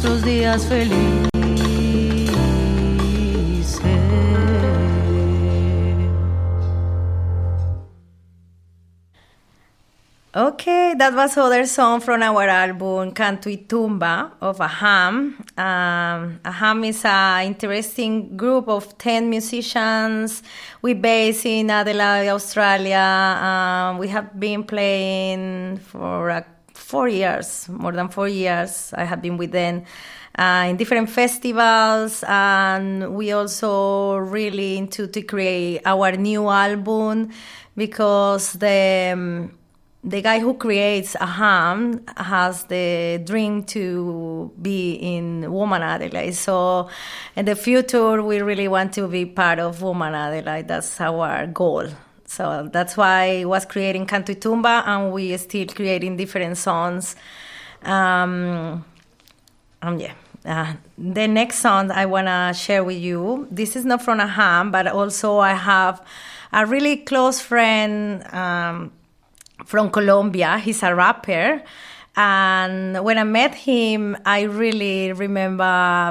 nuestros días felices. Okay, that was other song from our album Canto y Tumba of Aham. Aham is an interesting group of 10 musicians. We based in Adelaide, Australia. We have been playing for 4 years, more than 4 years. I have been with them in different festivals, and we also really into to create our new album because the guy who creates Aham has the dream to be in Woman Adelaide. So in the future, we really want to be part of Woman Adelaide. That's our goal. So that's why I was creating Canto y Tumba, and we are still creating different songs. The next song I want to share with you, this is not from Aham, but also I have a really close friend from Colombia. He's a rapper, and when I met him, I really remember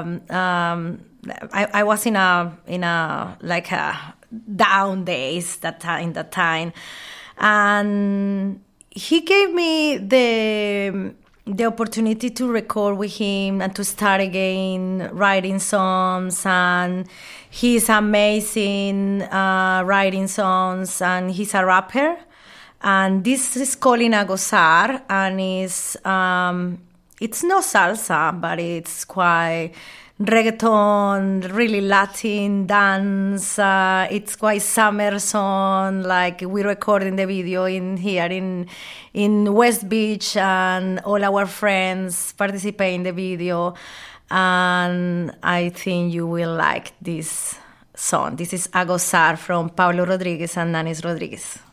I was in a like a down days in that time, and he gave me the opportunity to record with him and to start again writing songs. And he's amazing writing songs, and he's a rapper. And this is called A Gozar, and it's not salsa, but it's quite reggaeton, really Latin dance. It's quite summer song, like we recording the video in West Beach, and all our friends participate in the video. And I think you will like this song. This is A Gozar from Pablo Rodriguez and Nanis Rodriguez.